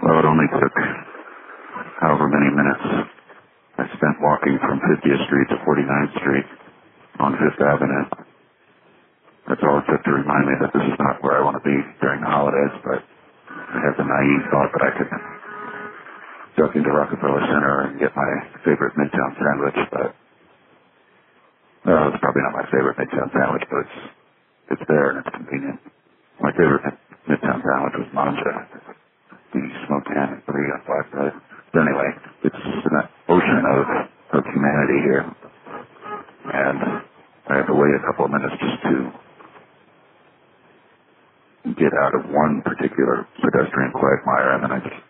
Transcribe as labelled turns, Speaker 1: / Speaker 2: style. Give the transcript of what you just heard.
Speaker 1: Well, it only took however many minutes I spent walking from 50th Street to 49th Street on Fifth Avenue. That's all it took to remind me that this is not where I want to be during the holidays, but I had the naive thought that I could duck into Rockefeller Center and get my favorite Midtown sandwich, but it's probably not my favorite Midtown sandwich, but it's there and it's convenient. My favorite Midtown sandwich was Manja, the smoked ham and brie on black bread. But anyway, it's an ocean of humanity here, and I had to wait a couple of minutes just to get out of one particular pedestrian quagmire, and then I just